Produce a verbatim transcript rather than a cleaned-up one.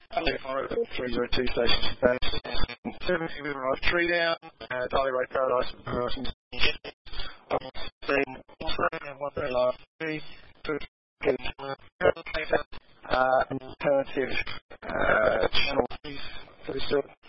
three zero two station station. seventy we arrived Tree Down, uh, Daly Road Paradise, Horizon. one very last three, two, uh, alternative, uh, channel, so we still